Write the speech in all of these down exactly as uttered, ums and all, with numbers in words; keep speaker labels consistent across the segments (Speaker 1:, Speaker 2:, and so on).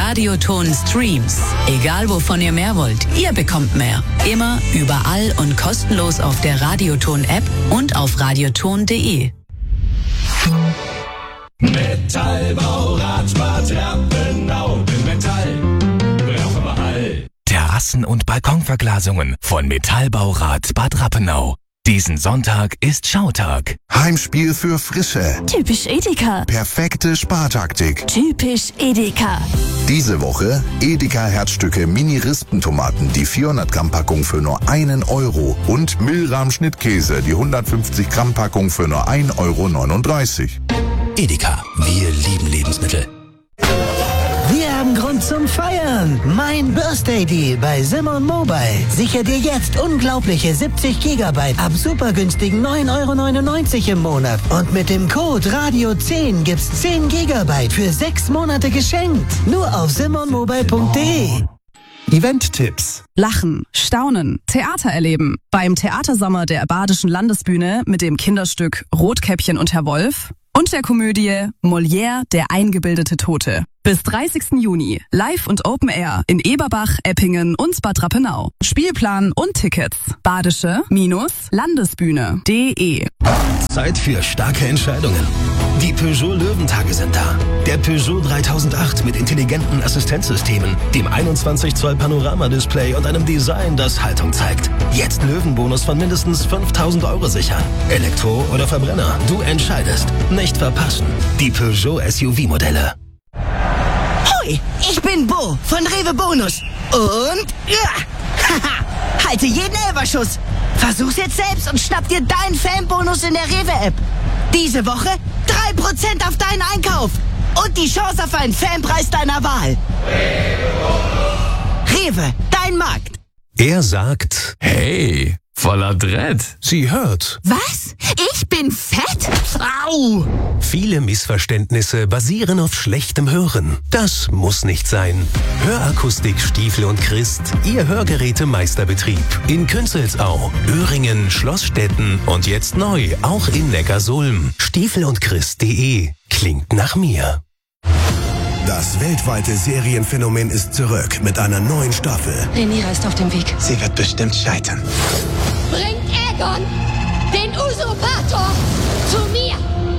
Speaker 1: Radioton Streams. Egal wovon ihr mehr wollt, ihr bekommt mehr. Immer, überall und kostenlos auf der Radioton-App und auf radioton punkt de.
Speaker 2: Metallbau, Radspart, Rappenau, Metall, brauchen wir all.
Speaker 3: Terrassen- und Balkonverglasungen von Metallbaurat Bad Rappenau. Diesen Sonntag ist Schautag.
Speaker 4: Heimspiel für Frische.
Speaker 5: Typisch Edeka.
Speaker 4: Perfekte Spartaktik.
Speaker 5: Typisch Edeka.
Speaker 4: Diese Woche Edeka Herzstücke Mini-Rispentomaten, die vierhundert Gramm Packung für nur einen Euro. Und Milram Schnittkäse, die hundertfünfzig Gramm Packung für nur ein Euro neununddreißig.
Speaker 6: Edeka, wir lieben Lebensmittel.
Speaker 7: Wir haben Grund zum Feiern. Mein Birthday Deal bei Simon Mobile. Sicher dir jetzt unglaubliche siebzig Gigabyte ab super günstigen neun Euro neunundneunzig im Monat. Und mit dem Code Radio zehn gibt's zehn Gigabyte für sechs Monate geschenkt. Nur auf simon mobile punkt de.
Speaker 8: Event-Tipps.
Speaker 9: Lachen, staunen, Theater erleben. Beim Theatersommer der Badischen Landesbühne mit dem Kinderstück Rotkäppchen und Herr Wolf und der Komödie Molière, der eingebildete Tote. Bis dreißigsten Juni live und Open Air in Eberbach, Eppingen und Bad Rappenau. Spielplan und Tickets badische-landesbühne punkt de.
Speaker 6: Zeit für starke Entscheidungen. Die Peugeot Löwentage sind da. Der Peugeot dreitausendacht mit intelligenten Assistenzsystemen, dem einundzwanzig Zoll Panorama-Display und einem Design, das Haltung zeigt. Jetzt Löwenbonus von mindestens fünftausend Euro sichern. Elektro oder Verbrenner, du entscheidest. Nicht verpassen. Die Peugeot S U V-Modelle.
Speaker 7: Hoi, ich bin Bo von Rewe Bonus. Und ja, haha, halte jeden Elberschuss. Versuch's jetzt selbst und schnapp dir deinen Fanbonus in der Rewe-App. Diese Woche drei Prozent auf deinen Einkauf. Und die Chance auf einen Fanpreis deiner Wahl. Rewe, dein Markt.
Speaker 6: Er sagt,
Speaker 3: Hey, voller Dread.
Speaker 6: sie hört.
Speaker 5: Was? Ich bin fett?
Speaker 7: Au!
Speaker 6: Viele Missverständnisse basieren auf schlechtem Hören. Das muss nicht sein. Hörakustik Stiefel und Christ, Ihr Hörgerätemeisterbetrieb. In Künzelsau, Öhringen, Schlossstetten und jetzt neu auch in Neckarsulm. Stiefel und Christ punkt de klingt nach mir.
Speaker 10: Das weltweite Serienphänomen ist zurück mit einer neuen Staffel.
Speaker 11: Rhaenyra ist auf dem Weg.
Speaker 10: Sie wird bestimmt scheitern.
Speaker 11: Bringt Aegon, den Usurpator, zu mir!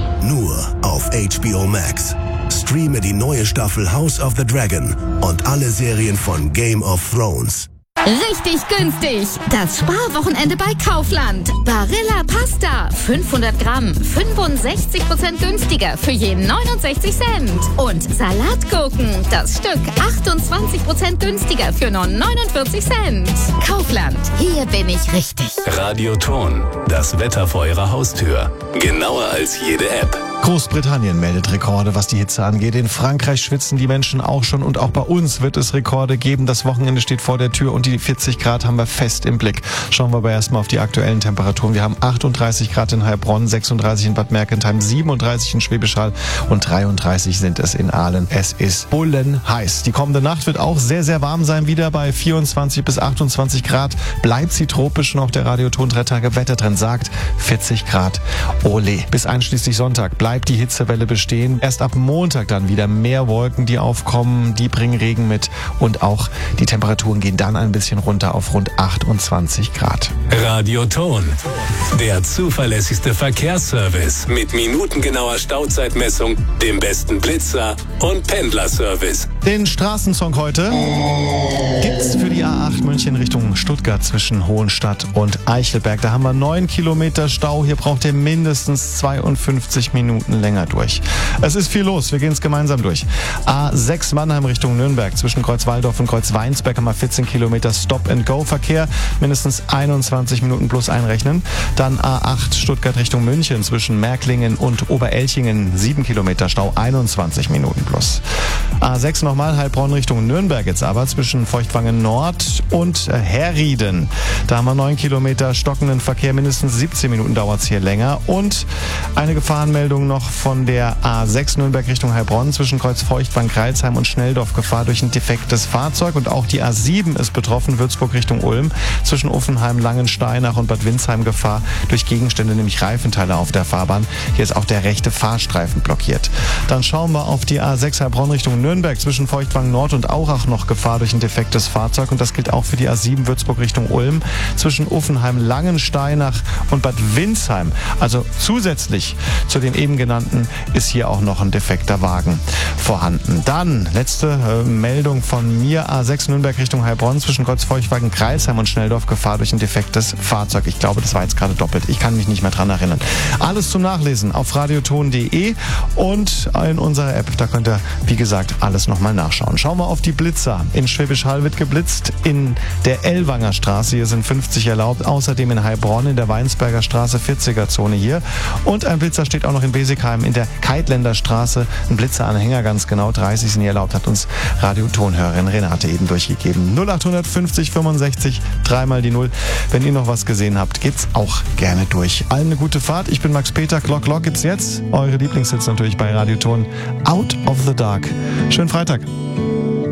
Speaker 10: Nur auf H B O Max. Streame die neue Staffel House of the Dragon und alle Serien von Game of Thrones.
Speaker 12: Richtig günstig. Das Sparwochenende bei Kaufland. Barilla Pasta. fünfhundert Gramm. fünfundsechzig Prozent günstiger für je neunundsechzig Cent. Und Salatgurken. Das Stück achtundzwanzig Prozent günstiger für nur neunundvierzig Cent. Kaufland. Hier bin ich richtig.
Speaker 3: Radioton. Das Wetter vor Ihrer Haustür. Genauer als jede App.
Speaker 8: Großbritannien meldet Rekorde, was die Hitze angeht. In Frankreich schwitzen die Menschen auch schon und auch bei uns wird es Rekorde geben. Das Wochenende steht vor der Tür und die vierzig Grad haben wir fest im Blick. Schauen wir aber erstmal auf die aktuellen Temperaturen. Wir haben achtunddreißig Grad in Heilbronn, sechsunddreißig in Bad Mergentheim, siebenunddreißig in Schwäbisch Hall und dreiunddreißig sind es in Aalen. Es ist bullenheiß. Die kommende Nacht wird auch sehr, sehr warm sein. Wieder bei vierundzwanzig bis achtundzwanzig Grad. Bleibt sie tropisch noch. Der Radioton drei Tage Wettertrend sagt vierzig Grad. Ole. Bis einschließlich Sonntag bleibt die Hitzewelle bestehen. Erst ab Montag dann wieder mehr Wolken, die aufkommen. Die bringen Regen mit und auch die Temperaturen gehen dann ein bisschen runter auf rund achtundzwanzig Grad.
Speaker 3: Radioton. Der zuverlässigste Verkehrsservice mit minutengenauer Stauzeitmessung, dem besten Blitzer und Pendlerservice.
Speaker 8: Den Straßensong heute gibt's für die A acht München Richtung Stuttgart zwischen Hohenstadt und Eichelberg. Da haben wir neun Kilometer Stau. Hier braucht ihr mindestens zweiundfünfzig Minuten länger durch. Es ist viel los. Wir gehen es gemeinsam durch. A sechs Mannheim Richtung Nürnberg zwischen Kreuzwaldorf und Kreuzweinsberg haben wir vierzehn Kilometer Stop-and-Go-Verkehr. Mindestens einundzwanzig Minuten plus einrechnen. Dann A acht Stuttgart Richtung München zwischen Märklingen und Oberelchingen. sieben Kilometer Stau, einundzwanzig Minuten plus. A sechs nochmal Heilbronn Richtung Nürnberg jetzt aber zwischen Feuchtwangen Nord und Herrieden. Da haben wir neun Kilometer stockenden Verkehr. Mindestens siebzehn Minuten dauert es hier länger. Und eine Gefahrenmeldung Meldung noch von der A sechs Nürnberg Richtung Heilbronn zwischen Kreuz Feuchtwangen, Kreilsheim und Schnelldorf Gefahr durch ein defektes Fahrzeug. Und auch die A sieben ist betroffen, Würzburg Richtung Ulm zwischen Uffenheim, Langensteinach und Bad Windsheim Gefahr durch Gegenstände, nämlich Reifenteile auf der Fahrbahn. Hier ist auch der rechte Fahrstreifen blockiert. Dann schauen wir auf die A sechs Heilbronn Richtung Nürnberg zwischen Feuchtwangen Nord und Aurach noch Gefahr durch ein defektes Fahrzeug. Und das gilt auch für die A sieben Würzburg Richtung Ulm zwischen Uffenheim, Langensteinach und Bad Windsheim. Also zusätzlich zu den eben genannten ist hier auch noch ein defekter Wagen vorhanden. Dann letzte äh, Meldung von mir, A sechs Nürnberg Richtung Heilbronn zwischen Kreuzfeuchtwagen, Kreilsheim und Schnelldorf Gefahr durch ein defektes Fahrzeug. Ich glaube, das war jetzt gerade doppelt. Ich kann mich nicht mehr dran erinnern. Alles zum Nachlesen auf radioton punkt de und in unserer App. Da könnt ihr, wie gesagt, alles nochmal nachschauen. Schauen wir auf die Blitzer. In Schwäbisch Hall wird geblitzt. In der Ellwanger Straße, hier sind fünfzig erlaubt. Außerdem in Heilbronn in der Weinsberger Straße vierziger Zone hier. Und ein Blitzer steht auch noch in Besigheim in der Keitländer Straße. Ein Blitzeranhänger, ganz genau, dreißig sind hier erlaubt, hat uns Radiotonhörerin Renate eben durchgegeben. null acht fünfzig fünfundsechzig, dreimal die Null. Wenn ihr noch was gesehen habt, geht's auch gerne durch. Allen eine gute Fahrt. Ich bin Max Peter. Glock Glock gibt's jetzt. Eure Lieblingshits natürlich bei Radioton. Out of the Dark. Schönen Freitag.